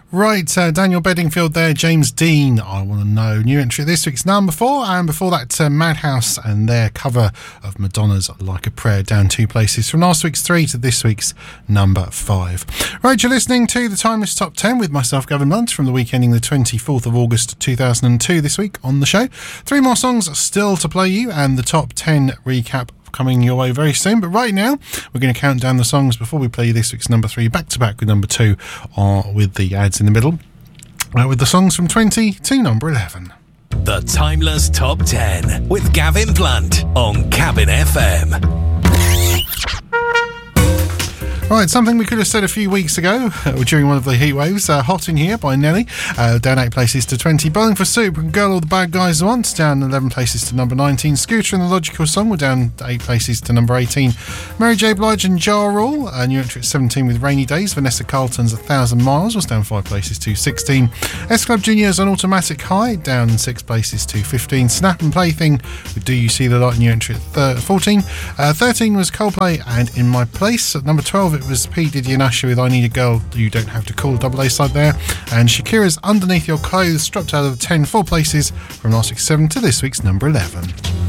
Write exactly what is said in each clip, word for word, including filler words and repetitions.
Right, uh, Daniel Bedingfield there, James Dean, I Want to Know. New entry this week's number four, and before that, uh, Madhouse and their cover of Madonna's Like a Prayer, down two places from last week's three to this week's number five. Right, you're listening to the Timeless Top ten with myself, Gavin Lunt, from the week ending the twenty-fourth of August two thousand two this week on the show. Three more songs still to play you, and the top ten recap coming your way very soon, but right now we're going to count down the songs before we play this week's number three back to back with number two, or with the ads in the middle, uh, with the songs from twenty to number eleven. The Timeless Top ten with Gavin Blunt on Cabin F M. Right, something we could have said a few weeks ago uh, during one of the heat waves. Uh, Hot in Here by Nelly, uh, down eight places to twenty. Bowling for Soup and Girl All the Bad Guys Want, down eleven places to number nineteen. Scooter and the Logical Song were down eight places to number eighteen. Mary J. Blige and Ja Rule, a new entry at seventeen with Rainy Days. Vanessa Carlton's A Thousand Miles was down five places to sixteen. S Club Junior's On Automatic High, down six places to fifteen. Snap and Plaything with Do You See the Light, new entry at fourteen. Uh, thirteen was Coldplay and In My Place. At number twelve it was P. Diddy and Usher with I Need a Girl You Don't Have to Call, double A side there. And Shakira's Underneath Your Clothes dropped out of the ten, four places from last week's seven to this week's number eleven.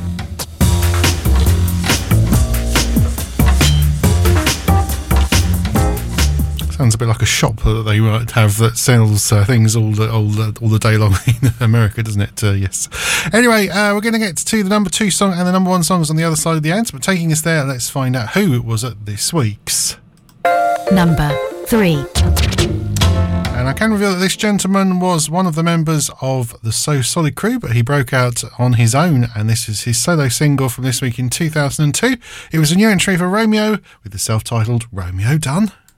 Sounds a bit like a shop that they might have that sells uh, things all the, all the all the day long in America, doesn't it? Uh, yes. Anyway, uh, we're going to get to the number two song and the number one songs on the other side of the ads, but taking us there, let's find out who it was at this week's number three. And I can reveal that this gentleman was one of the members of the So Solid crew, but he broke out on his own, and this is his solo single from this week in two thousand two. It was a new entry for Romeo with the self-titled Romeo Done.